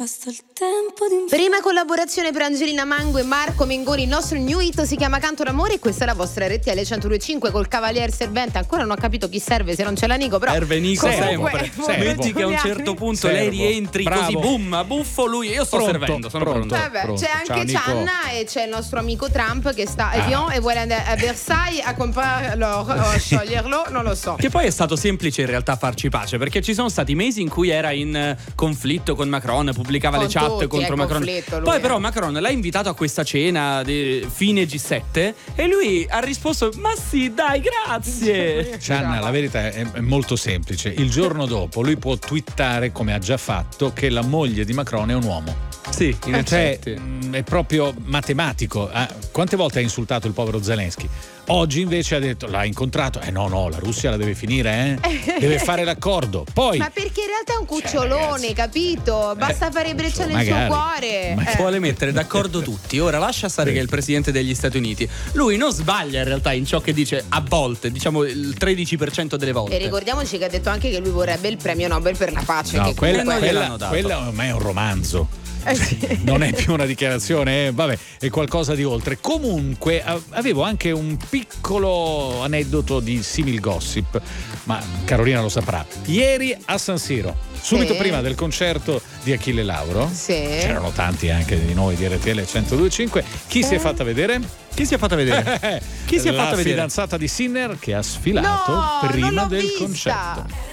basta il tempo di un Prima collaborazione per Angelina Mango e Marco Mengoni. Il nostro new hit si chiama Canto d'amore e questa è la vostra RTL 102.5 col Cavalier Servente. Ancora non ho capito chi serve, se non c'è la Nico, però serve Nico comunque, sempre. Metti che a un certo punto lei rientri così, boom, a buffo, lui, io sto servendo, sono pronto. Vabbè, c'è anche Ciao, Cianna e c'è il nostro amico Trump che sta a Lyon e vuole andare a Versailles a comprarlo o a scioglierlo, non lo so. Che poi è stato semplice in realtà farci pace, perché ci sono stati mesi in cui era in conflitto con Macron, pubblicava Con le chat tutti, contro Macron. Poi però Macron l'ha invitato a questa cena di fine G7 e lui ha risposto: ma sì, dai, grazie. Gianna, la verità è molto semplice. Il giorno dopo lui può twittare, come ha già fatto, che la moglie di Macron è un uomo. Sì, in effetti. È proprio matematico. Quante volte ha insultato il povero Zelensky? Oggi invece ha detto, l'ha incontrato, no, la Russia la deve finire, deve fare l'accordo. Poi ma perché in realtà è un cucciolone, capito? Basta fare breccia nel suo cuore. Vuole mettere d'accordo tutti. Ora lascia stare che è il presidente degli Stati Uniti. Lui non sbaglia in realtà in ciò che dice a volte, diciamo il 13% delle volte. E ricordiamoci che ha detto anche che lui vorrebbe il premio Nobel per la pace. no, che quella comunque ormai è un romanzo. Sì. Non è più una dichiarazione, vabbè, è qualcosa di oltre. Comunque avevo anche un piccolo aneddoto di simil gossip, ma Carolina lo saprà. Ieri a San Siro, subito prima del concerto di Achille Lauro, c'erano tanti anche di noi di RTL 102.5. Chi si è fatta vedere? Chi si è fatta vedere? Chi si è fatta La vedere? fidanzata di Sinner che ha sfilato prima del concerto.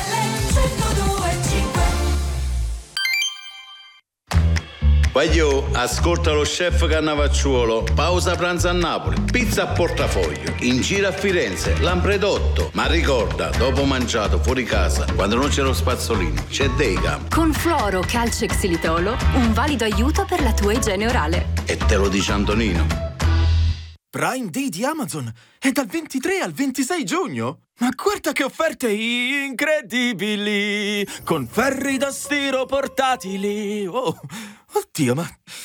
Voglio, ascolta lo chef Cannavacciuolo, pausa pranzo a Napoli, pizza a portafoglio, in giro a Firenze, Lampredotto. Ma ricorda, dopo mangiato fuori casa, quando non c'è lo spazzolino, c'è Degam. Con Fluoro Calce Xilitolo, un valido aiuto per la tua igiene orale. E te lo dice Antonino. Prime Day di Amazon è dal 23 al 26 giugno. Ma guarda che offerte incredibili! Con ferri da stiro portatili. Oh, oddio, ma